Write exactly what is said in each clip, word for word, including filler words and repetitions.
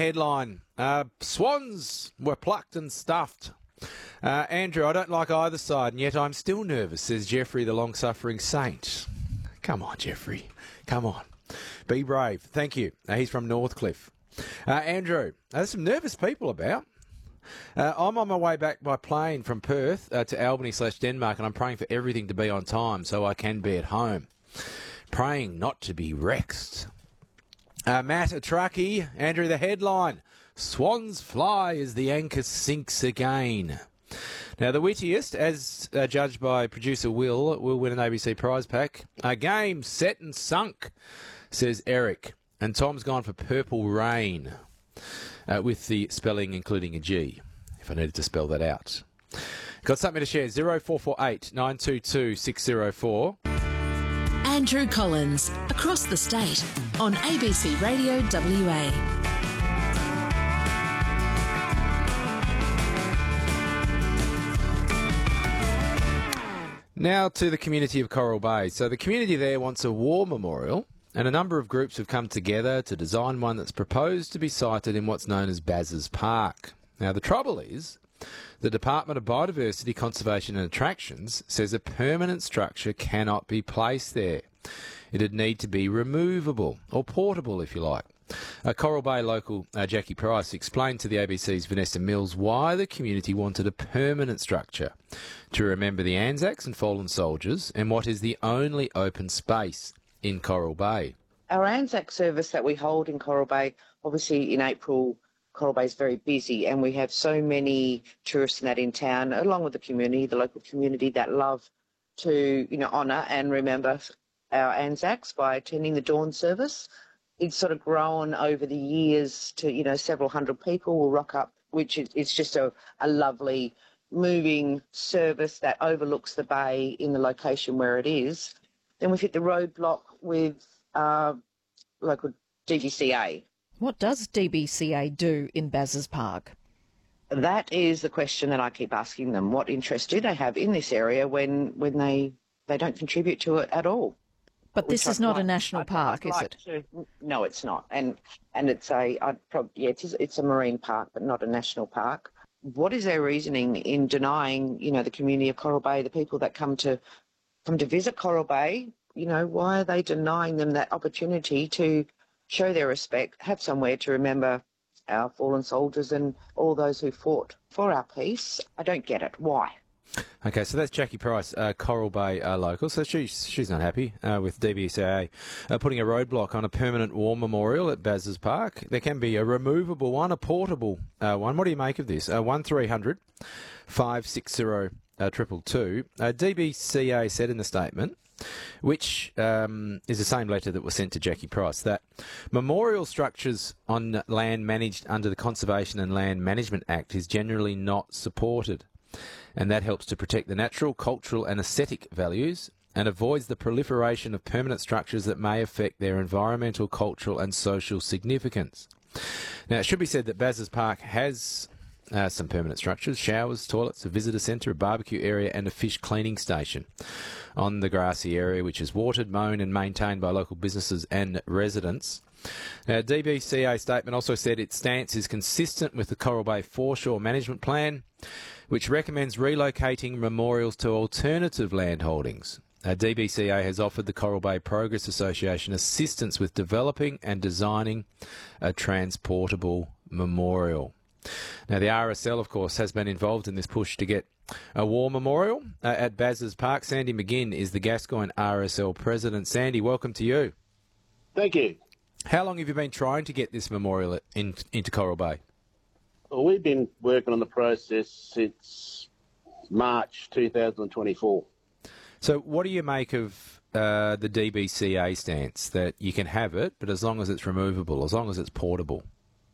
headline. Uh, swans were plucked and stuffed. Uh, Andrew, I don't like either side, and yet I'm still nervous, says Jeffrey, the long-suffering saint. Come on, Jeffrey. Come on. Be brave. Thank you. Uh, he's from Northcliffe. Uh, Andrew, there's some nervous people about. Uh, I'm on my way back by plane from Perth uh, to Albany slash Denmark, and I'm praying for everything to be on time so I can be at home. Praying not to be wrecked. Uh, Matt, a truckie. Andrew, the headline. Swans fly as the anchor sinks again. Now, the wittiest, as uh, judged by producer Will, will win an A B C prize pack. A game set and sunk, says Eric. And Tom's gone for purple rain, uh, with the spelling including a G, if I needed to spell that out. Got something to share. zero four four eight nine two two six zero four. Andrew Collins, across the state, on A B C Radio W A. Now to the community of Coral Bay. So the community there wants a war memorial, and a number of groups have come together to design one that's proposed to be sited in what's known as Baz's Park. Now the trouble is, the Department of Biodiversity, Conservation and Attractions says a permanent structure cannot be placed there. It'd need to be removable, or portable if you like. A Coral Bay local, uh, Jackie Price, explained to the A B C's Vanessa Mills why the community wanted a permanent structure to remember the Anzacs and fallen soldiers and what is the only open space in Coral Bay. Our Anzac service that we hold in Coral Bay, obviously in April, Coral Bay is very busy, and we have so many tourists and that in town, along with the community, the local community, that love to, you know, honour and remember our Anzacs by attending the dawn service. It's sort of grown over the years to, you know, several hundred people will rock up, which is it's just a, a lovely moving service that overlooks the bay in the location where it is. Then we've hit the roadblock with uh, local D B C A. What does D B C A do in Baz's Park? That is the question that I keep asking them. What interest do they have in this area when, when they, they don't contribute to it at all? But this is not like, a national I'd, park, I'd is like it? To, no, it's not. And and it's a, I'd probably, yeah, it's, it's a marine park, but not a national park. What is their reasoning in denying, you know, the community of Coral Bay, the people that come to come to visit Coral Bay, you know, why are they denying them that opportunity to show their respect, have somewhere to remember our fallen soldiers and all those who fought for our peace? I don't get it. Why? Okay, so that's Jackie Price, uh, Coral Bay uh, local. So she's she's not happy uh, with D B C A uh, putting a roadblock on a permanent war memorial at Baz's Park. There can be a removable one, a portable uh, one. What do you make of this? Uh, one three hundred five six zero triple two. Uh, D B C A said in the statement, which um, is the same letter that was sent to Jackie Price, that memorial structures on land managed under the Conservation and Land Management Act is generally not supported. And that helps to protect the natural, cultural and aesthetic values and avoids the proliferation of permanent structures that may affect their environmental, cultural and social significance. Now, it should be said that Baz's Park has uh, some permanent structures: showers, toilets, a visitor centre, a barbecue area and a fish cleaning station on the grassy area, which is watered, mown and maintained by local businesses and residents. Now, D B C A statement also said its stance is consistent with the Coral Bay Foreshore Management Plan, which recommends relocating memorials to alternative land holdings. Uh, D B C A has offered the Coral Bay Progress Association assistance with developing and designing a transportable memorial. Now, the R S L, of course, has been involved in this push to get a war memorial uh, at Baz's Park. Sandy McGinn is the Gascoyne R S L president. Sandy, welcome to you. Thank you. How long have you been trying to get this memorial in, into Coral Bay? Well, we've been working on the process since March two thousand twenty-four. So what do you make of uh, the D B C A stance that you can have it, but as long as it's removable, as long as it's portable?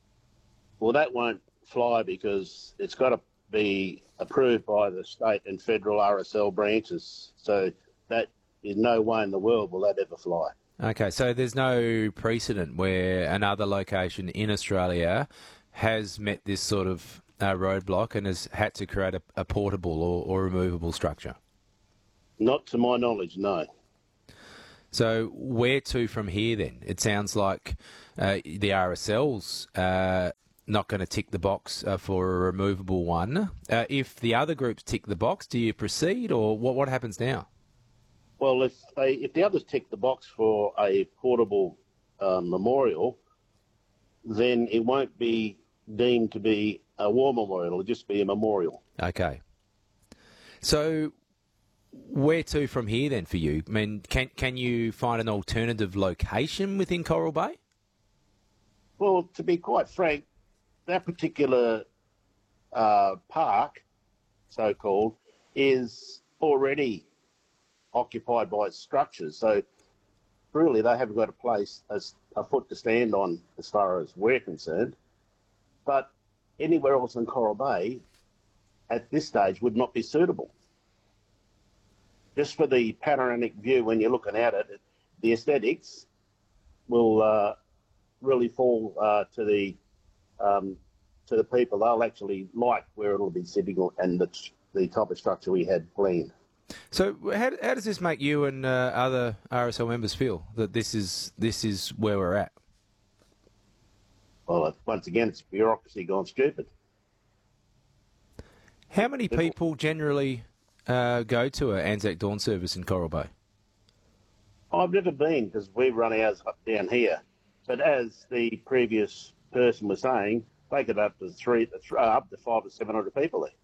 Well, that won't fly because it's got to be approved by the state and federal R S L branches. So that in no way in the world will that ever fly. Okay, so there's no precedent where another location in Australia has met this sort of uh, roadblock and has had to create a, a portable or, or removable structure? Not to my knowledge, no. So where to from here then? It sounds like uh, the R S L's uh, not going to tick the box uh, for a removable one. Uh, if the other groups tick the box, do you proceed, or what? What happens now? Well, if they if the others tick the box for a portable uh, memorial, then it won't be deemed to be a war memorial. It'll just be a memorial. Okay. So where to from here then for you? I mean, can can you find an alternative location within Coral Bay? Well, to be quite frank, that particular uh, park, so-called, is already occupied by its structures. So really they haven't got a place, as a foot to stand on as far as we're concerned. But anywhere else in Coral Bay at this stage would not be suitable. Just for the panoramic view when you're looking at it, the aesthetics will uh, really fall uh, to the um, to the people. They'll actually like where it'll be sitting and the, the type of structure we had planned. So how, how does this make you and uh, other R S L members feel that this is this is where we're at? Well, once again, it's bureaucracy gone stupid. How many people generally uh, go to an Anzac Dawn service in Coral Bay? I've never been because we run ours up down here. But as the previous person was saying, they get up to three, uh, up to five or seven hundred people there.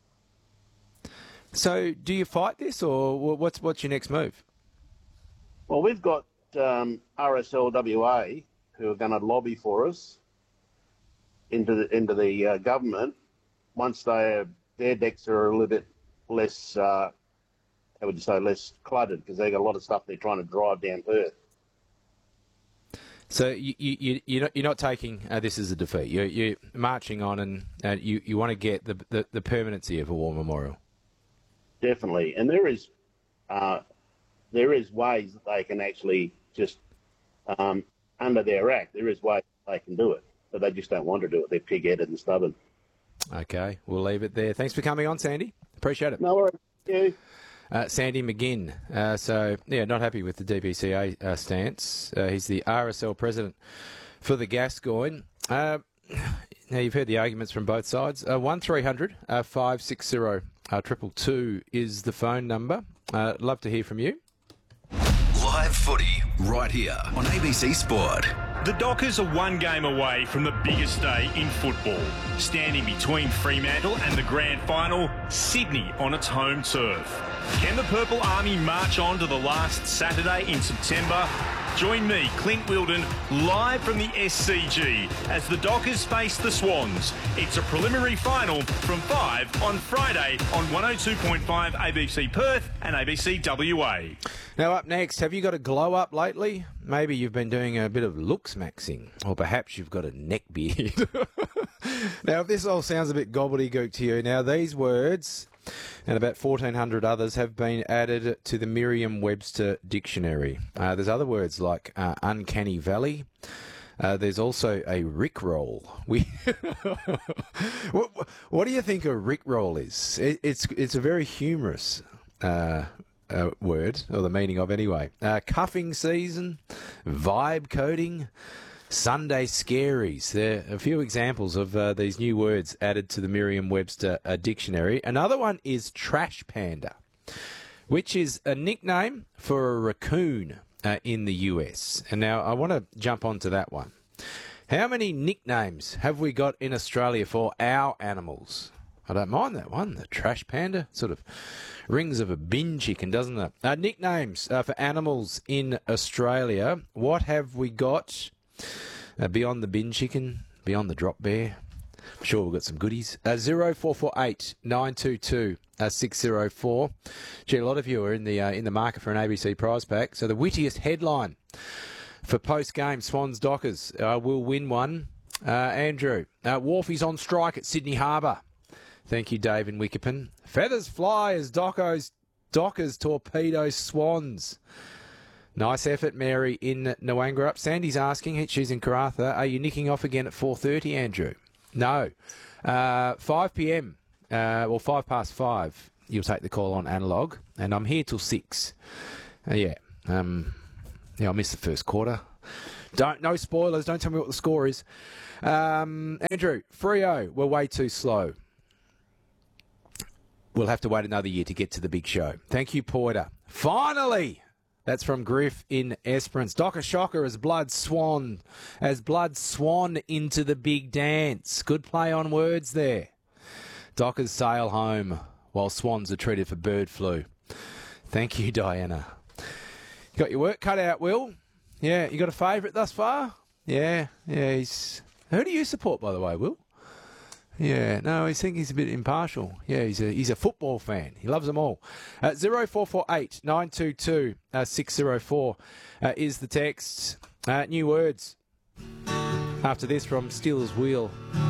So, do you fight this, or what's what's your next move? Well, we've got um, R S L W A who are going to lobby for us into the into the uh, government once they their decks are a little bit less, uh, how would you say, less cluttered because they've got a lot of stuff they're trying to drive down Perth. So you, you, you're, not, you're not taking uh, this as a defeat. You're, you're marching on, and uh, you, you want to get the, the, the permanency of a war memorial. Definitely, and there is uh, there is ways that they can actually just um, under their act. There is ways they can do it, but they just don't want to do it. They're pig-headed and stubborn. Okay, we'll leave it there. Thanks for coming on, Sandy. Appreciate it. No worries. Thank you. Uh, Sandy McGinn. Uh, so, yeah, not happy with the D B C A uh, stance. Uh, he's the R S L president for the Gascoyne. Uh, now, you've heard the arguments from both sides. Uh, one three hundred five six zero triple two is the phone number. Uh, love to hear from you. Live footy right here on A B C Sport. The Dockers are one game away from the biggest day in football. Standing between Fremantle and the grand final, Sydney on its home turf. Can the Purple Army march on to the last Saturday in September? Join me, Clint Wilden, live from the S C G as the Dockers face the Swans. It's a preliminary final from five on Friday on one oh two point five A B C Perth and A B C W A. Now up next, have you got a glow up lately? Maybe you've been doing a bit of looks maxing, or perhaps you've got a neck beard. Now, if this all sounds a bit gobbledygook to you, now these words and about fourteen hundred others have been added to the Merriam-Webster dictionary. Uh, there's other words like uh, uncanny valley. Uh, there's also a rickroll. We what, what do you think a rickroll is? It, it's it's a very humorous uh, uh, word, or the meaning of anyway. Uh, cuffing season, vibe coding, Sunday scaries. There are a few examples of uh, these new words added to the Merriam-Webster uh, dictionary. Another one is trash panda, which is a nickname for a raccoon uh, in the U S. And now I want to jump onto that one. How many nicknames have we got in Australia for our animals? I don't mind that one, the trash panda. Sort of rings of a bin chicken, doesn't it? Uh, nicknames uh, for animals in Australia. What have we got? Uh, beyond the bin chicken, beyond the drop bear. I'm sure we've got some goodies. Uh, zero four four eight nine two two six zero four. Gee, a lot of you are in the uh, in the market for an A B C prize pack. So the wittiest headline for post-game Swans Dockers. Uh, will win one. Uh, Andrew, uh, Wharfies on strike at Sydney Harbour. Thank you, Dave in Wickerton. Feathers fly as Dockers, Dockers torpedo Swans. Nice effort, Mary in Noangarup. Sandy's asking, she's in Karratha, are you nicking off again at four thirty, Andrew? No. Uh, five p.m, uh, well, five past five, you'll take the call on analogue, and I'm here till six. Uh, yeah, um, Yeah, I missed the first quarter. Don't no spoilers. Don't tell me what the score is. Um, Andrew, Freo, we're way too slow. We'll have to wait another year to get to the big show. Thank you, Porter. Finally! That's from Griff in Esperance. Docker Shocker as blood swan, as blood swan into the big dance. Good play on words there. Dockers sail home while swans are treated for bird flu. Thank you, Diana. You got your work cut out, Will? Yeah, you got a favourite thus far? Yeah, yeah. He's. Who do you support, by the way, Will? Yeah, no, I think he's a bit impartial. Yeah, he's a he's a football fan. He loves them all. Uh, zero four four eight nine two two six zero four uh, is the text. Uh, new words after this from Steelers Wheel.